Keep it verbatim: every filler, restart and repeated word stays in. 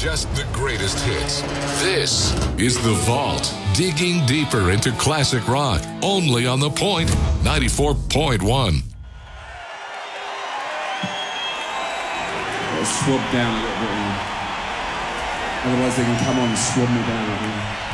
just the greatest hits. This is The Vault, digging deeper into classic rock, only on The Point ninety-four point one. I'll swab down a little bit. Otherwise they can come on and swab me down.